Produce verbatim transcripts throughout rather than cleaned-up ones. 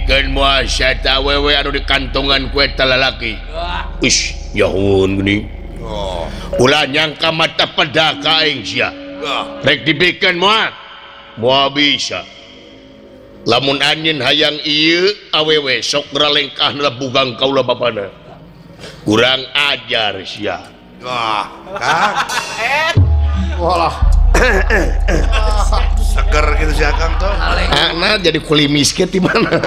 pikeun moal eta awewe anu di kantongan ku eta lalaki. Ish, nyahun geuning. Oh. Ulah nyangka mata peda ka aing sia. Rek dipikeun moal. Moal bisa. Lamun anjeun hayang ieu awewe sok ralengkahna bugang kaula bapana. Kurang ajar sia. Wah, Kang. Walah. Seger gitu si Akang tuh. Nah, jadi kuli miskin di mana?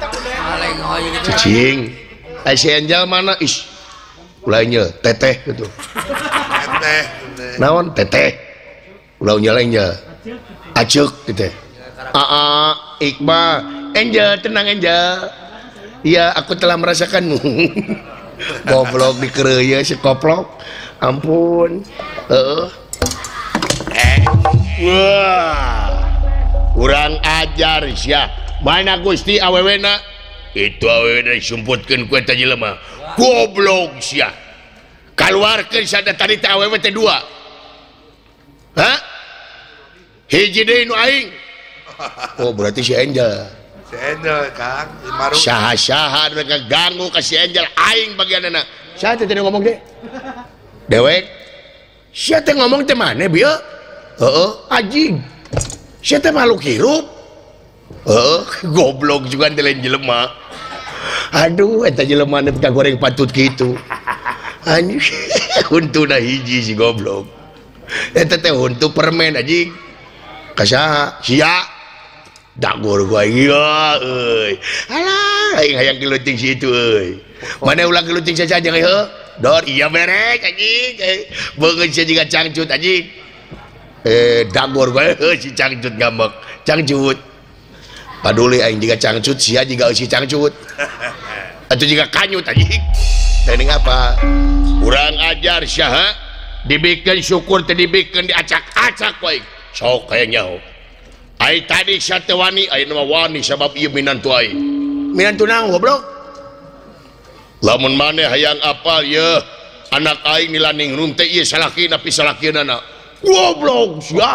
Cicing. Ai si Angel mana? Is. Ulainya teteh gitu. Teteh. Naon teteh? Ulah nyalengnya. Acuk gitu. Aa, Iqbal. Angel, tenang Angel. Iya, aku telah merasakanmu. Goblok dikereuyeun si koplok. Ampun. Heeh. Eh. Wah. Kurang ajar sia. Mana Gusti awewena? Itu awewena disumputkeun ku eta jelema. Goblok sia. Kaluarkeun sada tadi teh awewe teh dua. Hah? Hiji deui nu aing. Oh, berarti si Angel. Si Angel, Kang. Imaru. Saha-saha mereka ganggu ka si Angel aing bagianna. Saha teh tadi ngomong teh? Dewek. Sia teh ngomong teh mana bieu? Heeh, anjing. Sia teh makhluk hirup. Heeh, goblok juga teh lain jelema. Aduh, eta jelema teh goreng patut kitu. Anjing. Huntuna hiji si goblok. Eta teh huntu permen anjing. Kasaha? Sia. Dagor gua iya euy. Alah, aing hayang geluting si itu euy. Mana ulah geluting saja jeung heuh? Dor iya beres anjing. Beungeun sia jiga cangcut anjing. Eh dagor gua heuh si cangcut ngambek. Cangcut. Paduli aing jiga cangcut sia jiga si cangcut. Atuh jiga kanyut anjing. Teuing apa? Urang ajar sia dibikeun syukur teh dibikeun diacak-acak wae. Sok aya nyaho. Ai tadi sate wani, ai nama wani sabab ieu minantu ai. Minantu naon goblok? Lamun maneh hayang apal ye, anak aing nilaning rum teh ieu salakina pi salakieunana. Goblok sia.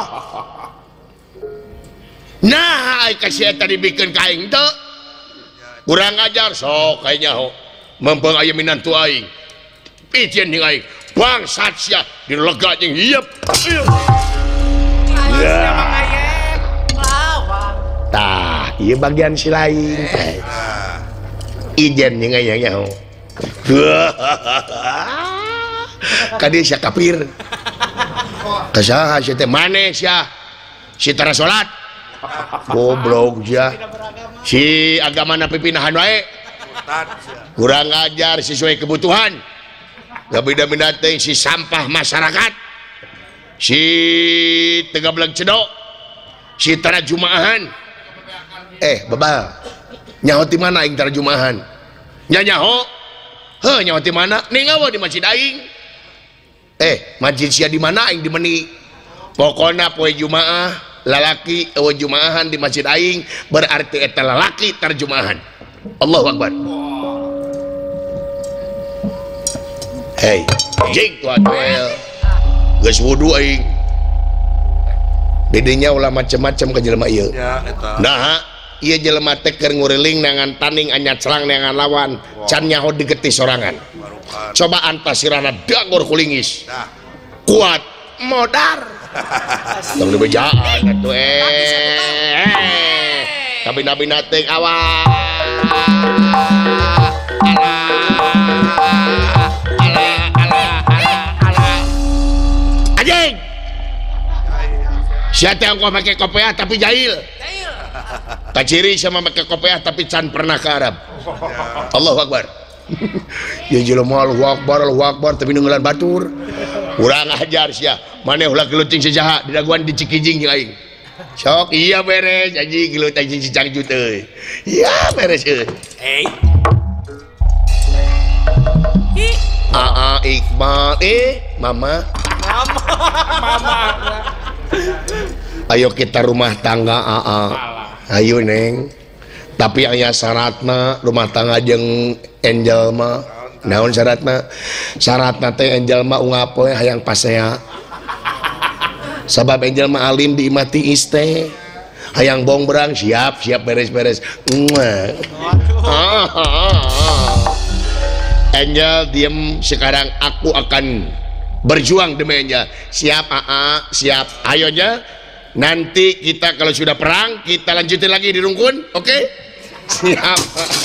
Nah, ai kasih eta dibikeun ka aing teu. Kurang ajar sok aya nyaho. Mempeng aya minantu aing. Picieun jeung aing. Bangsat sia dilega jeung hiep. Ya. Tah, iya bagian si lain. Ijen yang ngayang nyaho. Kadi sia kafir. Kasaha sia teh maneh sia? Si tara salat. Goblok sia. Si agamana pipinahan wae. Kurang ajar sesuai kebutuhan. Gabida-bida teh si sampah masyarakat. Si tegableg cedok. Si tara jumaahan. Eh, bebal. Nyaho ti mana aing tarjumahan? Nya nyaho? Heuh, nyaho ti mana? Ningawa di masjid aing. Eh, masjid sia di mana aing di meuni? Pokona poe Jumaah, lalaki eueuh jumaahan di masjid aing, berarti eta lalaki tarjumahan. Allahu Akbar. Hei, jing tuh atuel. Geus wudu aing. Dedenya ulah macem-macem ke jelema ieu. Ya, eta. Nah, ieu jelema teh keur nguriling nangan tanding anyat serang nangan lawan, wow. Can nyaho digeti sorangan. Barukan. Coba antasirana dagor kulingis. Nah. Kuat modar. Tong dibejaan atuh eh. Tapi nabi teh awas. Anjing. Siapa yang kau pakai kopiah tapi jahil? Jahil. Tak ciri sama pakai kopiah tapi can pernah ke Arab. Allahu Akbar. Ya jelema Allahu Akbar, Allahu Akbar tapi nunggulan batur. Urang ajar sia. Maneh ulah geluting sajaha di daguan di Cikijing jeung aing. Sok iya beres anjing geluting si cangcut euy. Iya beres euy. Hey. Aa Iqbal eh mama. Mama. Mama. Ayo kita rumah tangga aa. Ayo neng. Tapi aya syaratna rumah tangga jeung Angel mah. Naon syaratna? Syaratna teh Angel mah ungapoe hayang pasea. Sabab Angel mah alim diimati iste. Hayang bong berang siap siap beres-beres. Mwah. Ah, ah, ah. Angel diem sekarang, aku akan berjuang demi Angel. Siap Aa, siap. Ayonya. Nanti kita kalau sudah perang kita lanjutin lagi di rungkun, oke? Okay? Siap.